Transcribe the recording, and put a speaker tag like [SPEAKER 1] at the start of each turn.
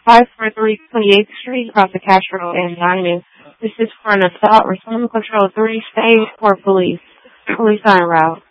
[SPEAKER 1] 543 28th Street, across the Castro and Diamond. This is for an assault. Return control 3, stay for police. Police on route.